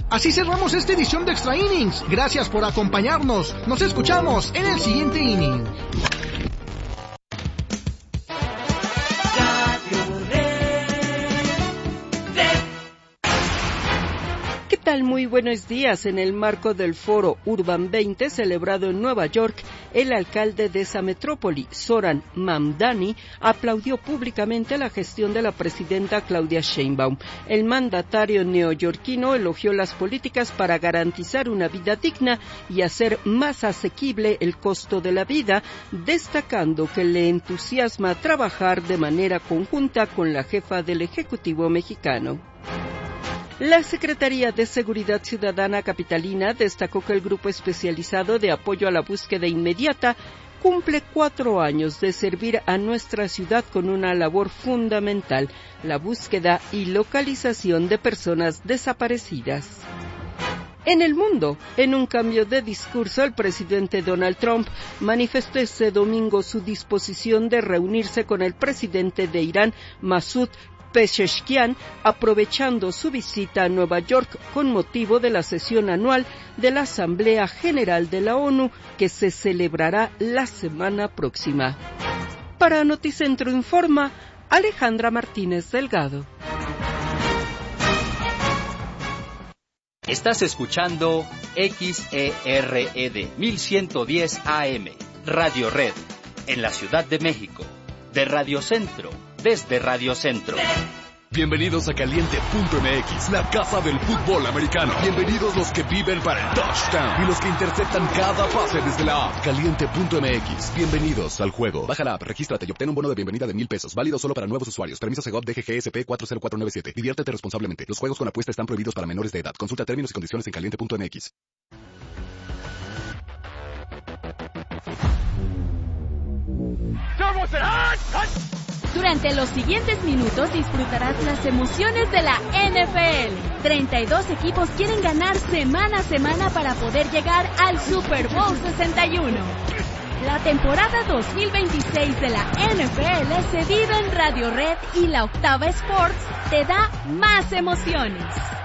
Así cerramos esta edición de Extra Innings. Gracias por acompañarnos. Nos escuchamos en el siguiente inning. ¿Qué tal? Muy buenos días. En el marco del Foro Urban 20 celebrado en Nueva York, el alcalde de esa metrópoli, Zoran Mamdani, aplaudió públicamente la gestión de la presidenta Claudia Sheinbaum. El mandatario neoyorquino elogió las políticas para garantizar una vida digna y hacer más asequible el costo de la vida, destacando que le entusiasma trabajar de manera conjunta con la jefa del Ejecutivo mexicano. La Secretaría de Seguridad Ciudadana capitalina destacó que el Grupo Especializado de Apoyo a la Búsqueda Inmediata cumple 4 años de servir a nuestra ciudad con una labor fundamental, la búsqueda y localización de personas desaparecidas. En el mundo, en un cambio de discurso, el presidente Donald Trump manifestó este domingo su disposición de reunirse con el presidente de Irán, Masoud Pezeshkian, aprovechando su visita a Nueva York con motivo de la sesión anual de la Asamblea General de la ONU que se celebrará la semana próxima. Para Noticentro Informa, Alejandra Martínez Delgado. Estás escuchando XERED 1110 AM, Radio Red, en la Ciudad de México, de Radio Centro, desde Radio Centro. Bienvenidos a Caliente.mx, la casa del fútbol americano. Bienvenidos los que viven para el touchdown y los que interceptan cada pase desde la app. Caliente.mx, bienvenidos al juego. Baja la app, regístrate y obtén un bono de bienvenida de $1,000. Válido solo para nuevos usuarios. Permiso Segov DGGSP 40497. Diviértete responsablemente. Los juegos con apuesta están prohibidos para menores de edad. Consulta términos y condiciones en Caliente.mx. Durante los siguientes minutos disfrutarás las emociones de la NFL. 32 equipos quieren ganar semana a semana para poder llegar al Super Bowl 61. La temporada 2026 de la NFL se vive en Radio Red y la Octava Sports te da más emociones.